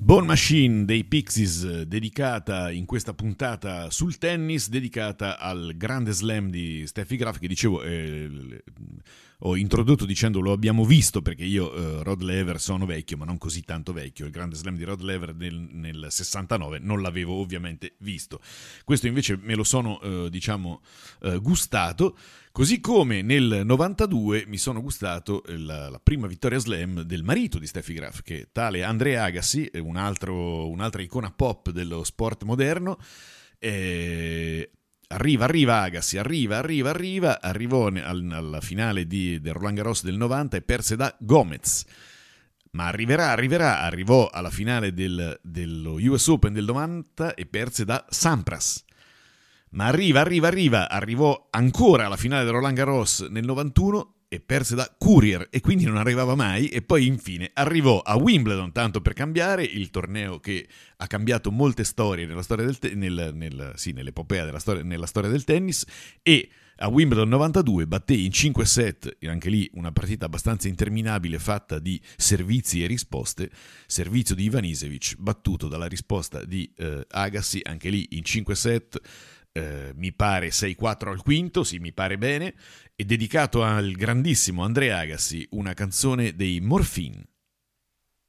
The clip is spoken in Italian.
Bone Machine dei Pixies, dedicata in questa puntata sul tennis, dedicata al grande slam di Steffi Graf, che dicevo ho introdotto dicendo lo abbiamo visto, perché io Rod Laver sono vecchio, ma non così tanto vecchio. Il grande slam di Rod Laver nel 69 non l'avevo ovviamente visto. Questo invece me lo sono gustato, così come nel 92 mi sono gustato la prima vittoria slam del marito di Steffi Graf, che è tale Andre Agassi, un'altra icona pop dello sport moderno. Arriva Agassi, arrivò alla finale del Roland Garros del 90 e perse da Gomez. Ma arrivò alla finale dello US Open del 90 e perse da Sampras. Ma arrivò ancora alla finale del Roland Garros nel 91 e perse da Courier, e quindi non arrivava mai. E poi infine arrivò a Wimbledon, tanto per cambiare, il torneo che ha cambiato molte storie nella storia nell'epopea nella storia del tennis, e a Wimbledon 92 batté in 5 set, anche lì una partita abbastanza interminabile fatta di servizi e risposte. Servizio di Ivanisevic battuto dalla risposta di Agassi, anche lì in 5 set, mi pare 6-4 al quinto, sì, mi pare bene, e dedicato al grandissimo Andre Agassi una canzone dei Morphine.